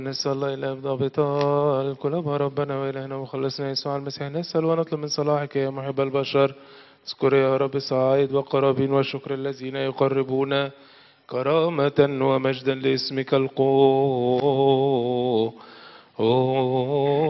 نسأل الله إله ضابطا الكل ربنا وإلهنا وخلصنا يسوع المسيح، نسأل ونطلب من صلاحك يا محب البشر. اذكر يا رب الصعائد والقرابين والشكر الذين يقربون كرامة ومجدا لاسمك القوم